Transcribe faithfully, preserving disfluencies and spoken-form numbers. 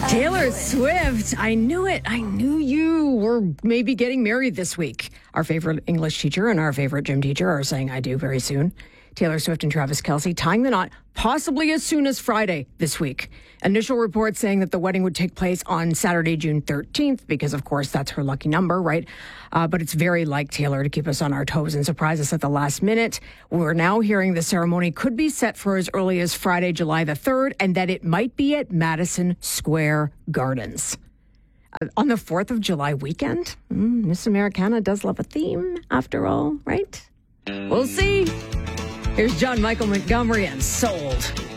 Taylor Swift, I knew it. I knew you were maybe getting married this week. Our favorite English teacher and our favorite gym teacher are saying I do very soon. Taylor Swift and Travis Kelce tying the knot possibly as soon as Friday this week. Initial reports saying that the wedding would take place on Saturday, June thirteenth, because, of course, that's her lucky number, right? Uh, but it's very like Taylor to keep us on our toes and surprise us at the last minute. We're now hearing the ceremony could be set for as early as Friday, July the third, and that it might be at Madison Square Gardens. Uh, on the fourth of July weekend, mm, Miss Americana does love a theme, after all, right? We'll see. Here's John Michael Montgomery and Sold.